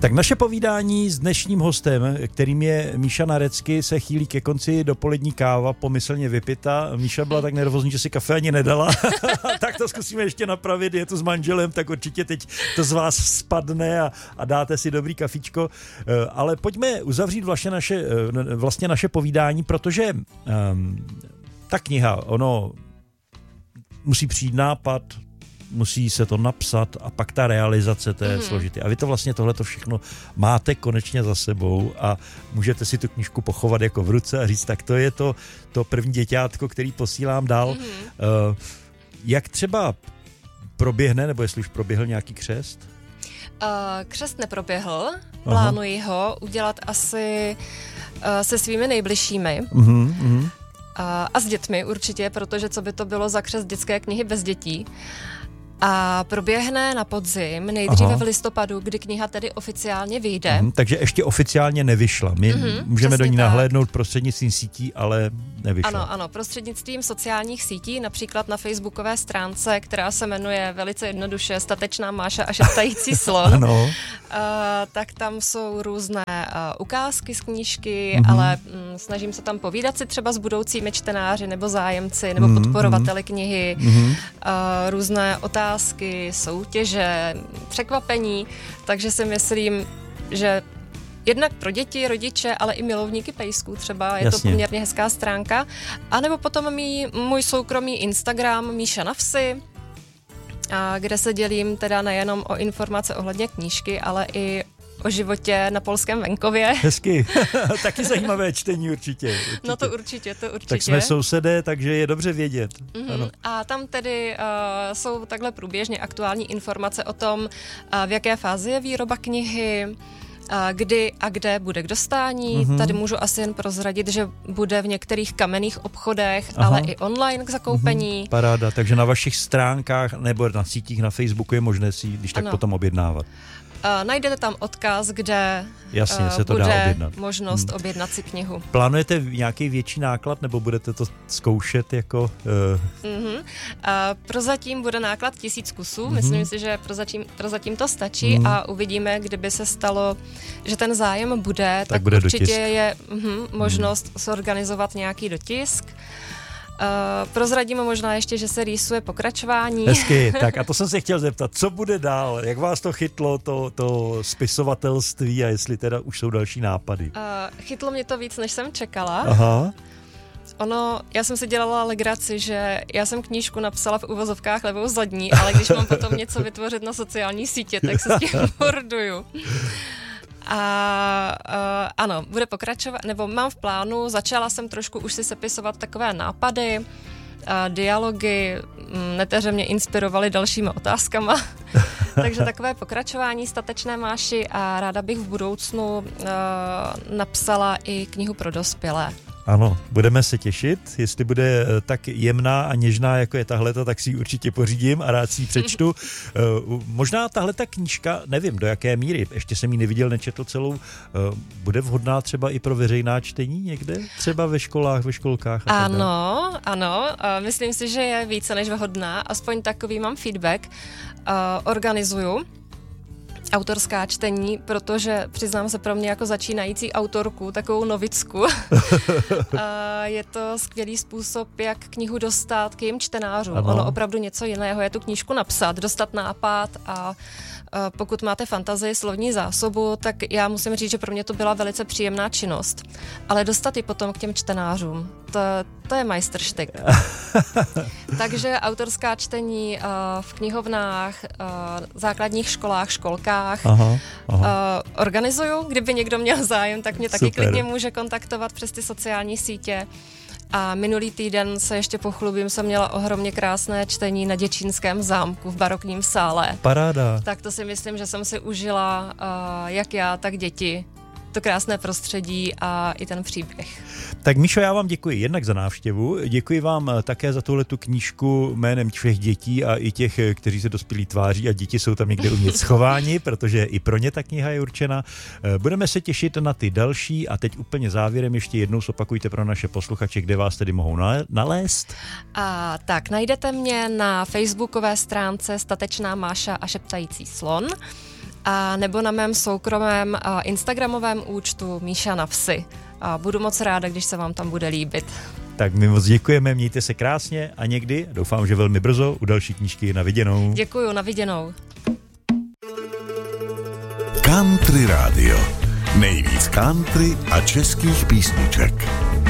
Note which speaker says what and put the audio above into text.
Speaker 1: Tak naše povídání s dnešním hostem, kterým je Míša Narecky, se chýlí ke konci. Dopolední káva pomyslně vypita. Míša byla tak nervózní, že si kafe ani nedala. Tak to zkusíme ještě napravit. Je to s manželem, tak určitě teď to z vás spadne a dáte si dobrý kafičko. Ale pojďme uzavřít vlastně naše povídání, protože ta kniha, ono musí přijít nápad, musí se to napsat a pak ta realizace, to je složitý. A vy to vlastně tohleto všechno máte konečně za sebou a můžete si tu knížku pochovat jako v ruce a říct, tak to je to první děťátko, který posílám dál. Jak třeba proběhne, nebo jestli už proběhl nějaký křest?
Speaker 2: Křest neproběhl, plánuji ho udělat asi se svými nejbližšími. A s dětmi určitě, protože co by to bylo za křest dětské knihy bez dětí. A proběhne na podzim, nejdříve v listopadu, kdy kniha tedy oficiálně vyjde.
Speaker 1: Takže ještě oficiálně nevyšla. My můžeme do ní nahlédnout prostřednictvím sítí, ale nevyšla.
Speaker 2: Ano, prostřednictvím sociálních sítí, například na facebookové stránce, která se jmenuje velice jednoduše Statečná Máša a šeptající slon.
Speaker 1: Ano.
Speaker 2: Tak tam jsou různé ukázky z knížky, ale snažím se tam povídat si třeba s budoucími čtenáři nebo zájemci nebo podporovateli knihy, různé otázky, soutěže, překvapení, takže si myslím, že jednak pro děti, rodiče, ale i milovníky pejsků třeba, je to poměrně hezká stránka. A nebo potom můj soukromý Instagram Míša na vsi, kde se dělím teda nejenom o informace ohledně knížky, ale i o životě na polském venkově.
Speaker 1: Hezky. Taky zajímavé čtení určitě.
Speaker 2: No to určitě.
Speaker 1: Tak jsme sousedé, takže je dobře vědět. Ano.
Speaker 2: A tam tedy jsou takhle průběžně aktuální informace o tom, v jaké fázi je výroba knihy, kdy a kde bude k dostání. Tady můžu asi jen prozradit, že bude v některých kamenných obchodech, ale i online k zakoupení.
Speaker 1: Paráda, takže na vašich stránkách nebo na sítích na Facebooku je možné si když tak potom objednávat.
Speaker 2: Najdete tam odkaz, kde
Speaker 1: se to dá objednat.
Speaker 2: Možnost objednat si knihu.
Speaker 1: Plánujete nějaký větší náklad, nebo budete to zkoušet jako...
Speaker 2: Prozatím bude náklad 1000 kusů. Myslím si, že prozatím to stačí a uvidíme, kdyby se stalo, že ten zájem bude, tak
Speaker 1: bude
Speaker 2: určitě
Speaker 1: dotisk.
Speaker 2: je možnost zorganizovat nějaký dotisk. Prozradíme možná ještě, že se rýsuje pokračování.
Speaker 1: Hezky, tak a to jsem se chtěl zeptat, co bude dál? Jak vás to chytlo, to spisovatelství a jestli teda už jsou další nápady?
Speaker 2: Chytlo mě to víc, než jsem čekala.
Speaker 1: Aha.
Speaker 2: Já jsem si dělala legraci, že já jsem knížku napsala v uvozovkách levou zadní, ale když mám potom něco vytvořit na sociální sítě, tak se s tím borduju. Ano, bude pokračovat, nebo mám v plánu, začala jsem trošku už si sepisovat takové nápady, dialogy, neteře mě inspirovaly dalšími otázkama, takže takové pokračování Statečné Máši a ráda bych v budoucnu napsala i knihu pro dospělé.
Speaker 1: Ano, budeme se těšit, jestli bude tak jemná a něžná, jako je tahleta, tak si ji určitě pořídím a rád si ji přečtu. Možná tahleta knížka, nevím do jaké míry, ještě jsem ji neviděl, nečetl celou, bude vhodná třeba i pro veřejná čtení někde? Třeba ve školách, ve školkách?
Speaker 2: Ano, myslím si, že je více než vhodná, aspoň takový mám feedback. Organizuju autorská čtení, protože přiznám se pro mě jako začínající autorku, takovou novicku. Je to skvělý způsob, jak knihu dostat k jejím čtenářům. Ono opravdu něco jiného je tu knížku napsat, dostat nápad a pokud máte fantazii, slovní zásobu, tak já musím říct, že pro mě to byla velice příjemná činnost. Ale dostat ji potom k těm čtenářům, to je majstrštyk. Takže autorská čtení v knihovnách, základních školách, školkách organizuju. Kdyby někdo měl zájem, tak mě taky klidně může kontaktovat přes ty sociální sítě. A minulý týden se ještě pochlubím, jsem měla ohromně krásné čtení na Děčínském zámku v barokním sále.
Speaker 1: Paráda.
Speaker 2: Tak to si myslím, že jsem si užila jak já, tak děti. To krásné prostředí a i ten příběh.
Speaker 1: Tak Míšo, já vám děkuji jednak za návštěvu, děkuji vám také za tuhletu knížku jménem všech dětí a i těch, kteří se dospělí tváří a děti jsou tam někde uvnitř schováni, protože i pro ně ta kniha je určena. Budeme se těšit na ty další a teď úplně závěrem ještě jednou zopakujte pro naše posluchače, kde vás tedy mohou nalézt.
Speaker 2: Tak najdete mě na facebookové stránce Statečná Máša a šeptající slon. a nebo na mém soukromém instagramovém účtu Míša na vsi. A budu moc ráda, když se vám tam bude líbit.
Speaker 1: Tak my moc děkujeme, mějte se krásně a někdy, doufám, že velmi brzo, u další knížky na viděnou.
Speaker 2: Děkuju, na viděnou.
Speaker 3: Country Radio. Nejvíc country a českých písniček.